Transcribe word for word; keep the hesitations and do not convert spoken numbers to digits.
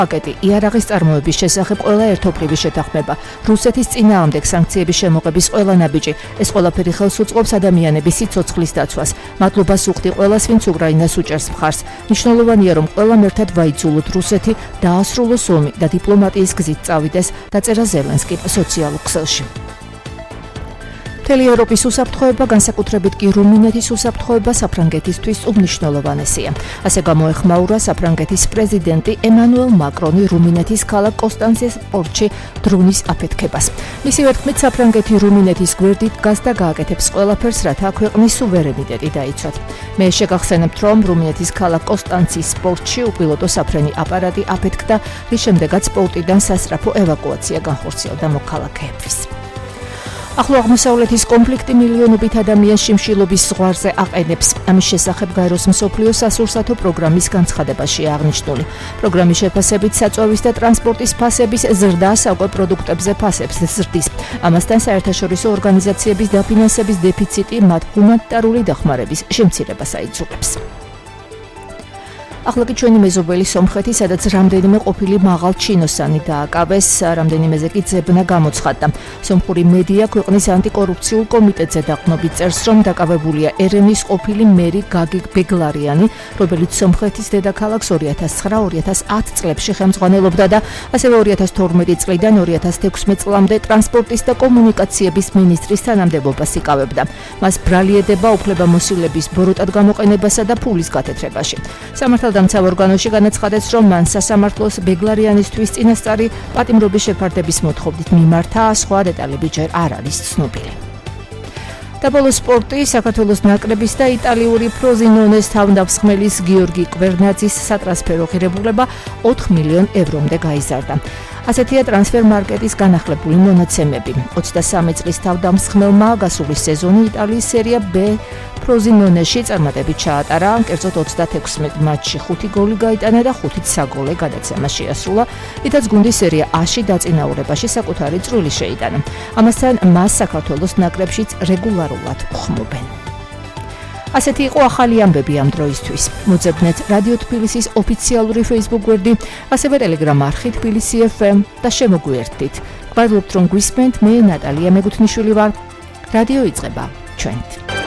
პაკეტი, იარაღის წარმოების შესახებ ყველა ერთობლივი შეთანხმება, რუსეთის წინააღმდეგ სანქციების შემოღების ყველა ნაბიჯი, ეს ყველაფერი ხელს უწყობს ადამიანების სიცოცხლის დაცვას. მადლობას უხდი ყველას, ვინც უკრაინას უჭერს მხარს. მნიშვნელოვანია, რომ ყველამ ერთად ვაიძულოთ რუსეთი, დაასრულოს ომი და დიპლომატიის გზით წავიდეს, დაწერა ზელენსკიმ სოციალურ ქსელში. მთელი ევროპის უსაფრთხოება, განსაკუთრებით კი რუმინეთის უსაფრთხოება საფრანგეთისთვის უმნიშვნელოვანესია. ასე გამოეხმაურა საფრანგეთის პრეზიდენტი ემანუელ მაკრონი რუმინეთის ქალაქ კონსტანცეს პორტში დრონის აფეთქებას. მისი ვერთხმით საფრანგეთი რუმინეთის გვერდით დგას და გააკეთებს ყველაფერს, რათა ქვეყნის სუვერენიტეტი დაიცვათ. მე შეგახსენებთ, რომ რუმინეთის ქალაქ კონსტანცის პორტში უპილოტო საფრენი აპარატი აფეთქდა, რის შემდეგაც პორტიდან სასწრაფო ევაკუაცია განხორციელდა მოქალაქეებისთვის. ახლო აღმოსავლეთის კონფლიქტი მილიონობით ადამიანს შიმშილობის ზღვარზე აყენებს. ამის შესახებ გაეროს მსოფლიო სასურსათო პროგრამის განცხადებაში აღნიშნული. პროგრამის შეფასებით საწვავის და ტრანსპორტის ფასების ზრდა საკვე პროდუქტებზე ფასებს ზრდის. ამასთან საერთაშორისო ორგანიზაციების დაფინანსების დეფიციტი მათ ჰუმანიტარული დახმარების შემცირებას აიძულებს. ახლა კი ჩვენი მეზობელი სომხეთი, სადაც რამდენიმე ყოფილი მაღალ ჩინოსანი დააკავეს, რამდენიმეზე კი ძებნა გამოცხადდა. სომხური მედია ქვეყნის ანტიკორუფციულ კომიტეტზე დაყრდნობით წერს, რომ დაკავებულია ერევნის ყოფილი მერი გაგიგ ბეგლარიანი, რომელიც სომხეთის დედაქალაქს ორი ათას ცხრა ორი ათას ათი წლებში ხელმძღვანელობდა და ასევე ორი ათას თორმეტი წლიდან ორი ათას თექვსმეტ წლამდე ტრანსპორტის და კომუნიკაციების მინისტრის თანამდებობას იკავებდა. მას ბრალი ედება უფლებამოსილების ბოროტად გამოყენებასა და ფულის გათეთრებაში. სამართალდამცავ ორგანოში განაცხადეს, რომ მან სასამართლოს ბეგლარიანისთვის წინასწარი პატიმრობის შეფარდების მოთხოვნით მიმართა, სხვა დეტალები ჯერ არ არის ცნობილი. და ბოლოს სპორტი, საქართველოს ნაკრების და იტალიური ფროზინონეს თავდამსხმელის გიორგი კვერნაძის სატრანსფერო ღირებულება ოთხ მილიონ ევრომდე გაიზარდა. ასეთია ტრანსფერ მარკეტის განახლებული მონაცემები. ოცდასამი წლის თავდამსხმელმა გასული სეზონი იტალიის სერია B ფროზინონეში წარმატებით ჩაატარა, კერძოდ ოცდათექვსმეტ მატჩში ხუთი გოლი გაიტანა და ხუთით საგოლე გადაცემა შეასრულა, რითაც გუნდი სერია A-ში დაწინაურებაში საკუთარი წვლილი შეიტანა. ამასთან მას საქართველოს ნაკრებშიც რეგულარულად ხმობენ. ასეთი იყო ახალი ამბები ამ დროისთვის. მოძებნეთ რადიო თბილისის ოფიციალური Facebook გვერდი, ასევე Telegram არხი თბილისი ეფ ემ და შემოგვიერთდით. გვადლობთ რომ გვისმენთ, მე ნატალია მეგუთნიშვილი ვარ. რადიო იწყება ჩვენით.